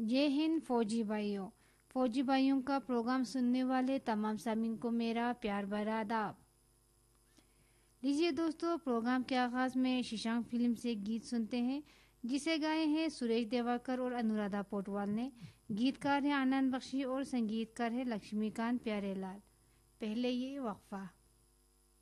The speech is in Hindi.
जय हिंद फौजी भाइयों का प्रोग्राम सुनने वाले तमाम सामीन को मेरा प्यार भरा आदाब। लीजिए दोस्तों, प्रोग्राम के आगाज में शीशांक फिल्म से गीत सुनते हैं जिसे गाए हैं सुरेश देवाकर और अनुराधा पोटवाल ने। गीतकार है आनंद बख्शी और संगीतकार है लक्ष्मीकांत प्यारेलाल। पहले ये वक्फा।